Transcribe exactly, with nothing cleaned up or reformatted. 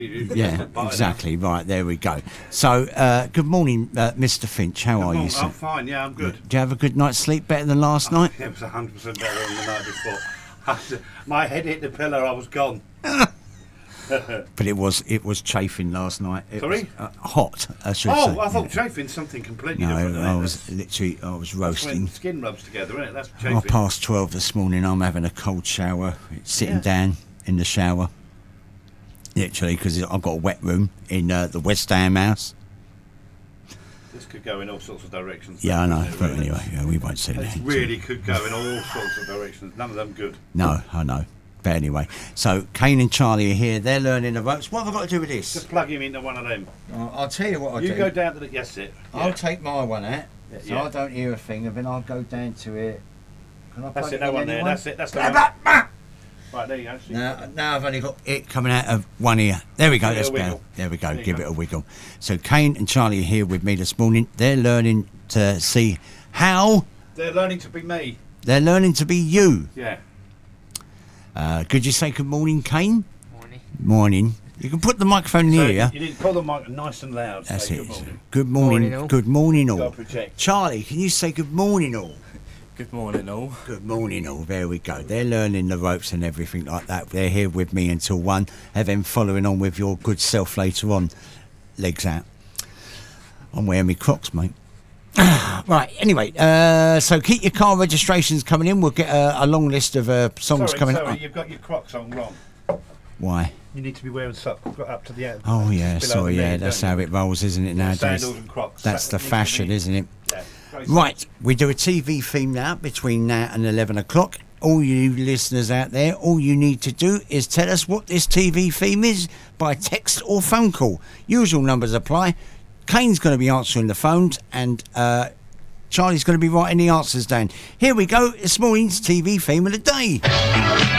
Yeah, exactly. Right, there we go. So, uh, good morning, uh, Mister Finch. How Good are morning. you, sir? I'm fine, yeah, I'm good. Do you have a good night's sleep? Better than last night? It was one hundred percent better than the night before. My head hit the pillow, I was gone. But it was it was chafing last night. It Sorry? Was, uh, hot, I should Oh, say. I thought Yeah. chafing something completely No, different. I isn't was it? literally, I was That's when roasting. skin rubs together, isn't it? That's Half chafing. past twelve this morning, I'm having a cold shower, sitting Yeah. down in the shower. Literally, because I've got a wet room in uh, the West Ham house. This could go in all sorts of directions. Yeah, I know. It But really- anyway, yeah, we won't say It that. really could go in all sorts of directions. None of them good. No, I know. But anyway, so Kane and Charlie are here. They're learning the ropes. What have I got to do with this? Just plug him into one of them. I'll, I'll tell you what I'll you do. go down to the... Yes, it. I'll Yeah. take my one out, so Yeah. I don't hear a thing, and then I'll go down to it. Can I That's plug it, that in one there. anyone? That's it. That's the Blah, one. blah, blah. Right, there you go. See? Now, now I've only got it coming out of one ear. There we go. Give it That's a better. wiggle. There we go. There you Give go. it a wiggle. So Kane and Charlie are here with me this morning. They're learning to see how. They're learning to be me. They're learning to be you. Yeah. Uh, could you say good morning, Kane? Morning. Morning. You can put the microphone in So here. you didn't pull the mic nice and loud. That's say it. Good morning. Good morning. Morning all. Good morning, all. Gotta project. Charlie, can you say good morning, all? Good morning, all. Good morning, all. There we go. They're learning the ropes and everything like that. They're here with me until one, and then following on with your good self later on. Legs out. I'm wearing my Crocs, mate. Right, anyway, uh, so keep your car registrations coming in. We'll get a, a long list of uh, songs Sorry, coming sorry, up. you've got your Crocs on wrong. Why? You need to be wearing socks up to the end. Oh, yeah, below sorry, the yeah, knee, that's don't how you? it rolls, isn't it, nowadays? Sandals and Crocs. That's the That needs to fashion, be- isn't it? Yeah. Very Right, we do a T V theme now between now and eleven o'clock. All you listeners out there, all you need to do is tell us what this T V theme is by text or phone call. Usual numbers apply. Kane's going to be answering the phones, and uh, Charlie's going to be writing the answers down. Here we go, this morning's T V theme of the day.